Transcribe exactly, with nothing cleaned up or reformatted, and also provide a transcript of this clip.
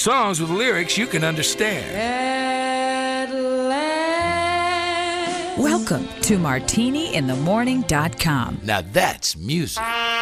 songs with lyrics you can understand. At last. Welcome to martini in the morning dot com. Now that's music.